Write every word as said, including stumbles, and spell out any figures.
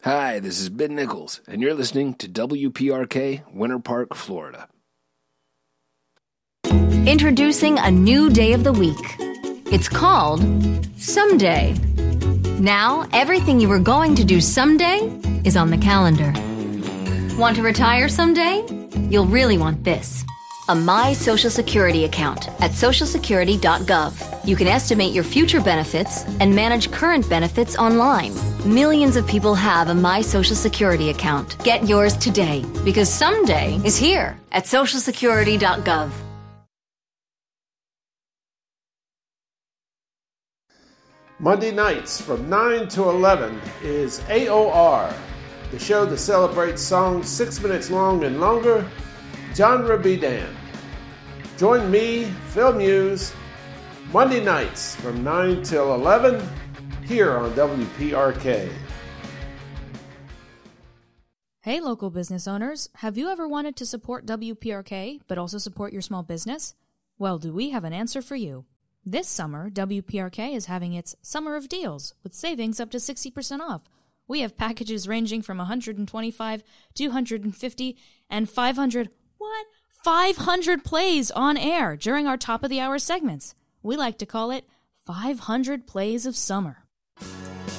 Hi, this is Ben Nichols, and you're listening to W P R K, Winter Park, Florida. Introducing a new day of the week. It's called Someday. Now, everything you were going to do someday is on the calendar. Want to retire someday? You'll really want this. A My Social Security account at social security dot gov. You can estimate your future benefits and manage current benefits online. Millions of people have a My Social Security account. Get yours today, because someday is here at social security dot gov. Monday nights from nine to eleven is A O R, the show that celebrates songs six minutes long and longer. Genre be damned. Join me, Phil Muse, Monday nights from nine till eleven here on W P R K. Hey, local business owners. Have you ever wanted to support W P R K but also support your small business? Well, do we have an answer for you? This summer, W P R K is having its Summer of Deals with savings up to sixty percent off. We have packages ranging from one hundred twenty-five, two hundred fifty, and five hundred. What? five hundred plays on air during our top of the hour segments. We like to call it five hundred Plays of Summer.